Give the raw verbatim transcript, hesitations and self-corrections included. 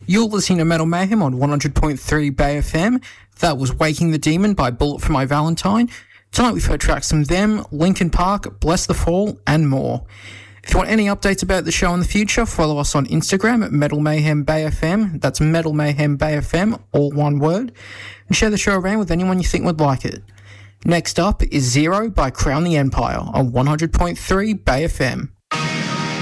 You're listening to Metal Mayhem on one hundred point three Bay F M. That was Waking the Demon by Bullet for My Valentine. Tonight we've heard tracks from them, Linkin Park, Bless the Fall, and more. If you want any updates about the show in the future, follow us on Instagram at Metal Mayhem Bay F M. That's Metal Mayhem Bay F M, all one word. And share the show around with anyone you think would like it. Next up is Zero by Crown the Empire on one hundred point three Bay F M.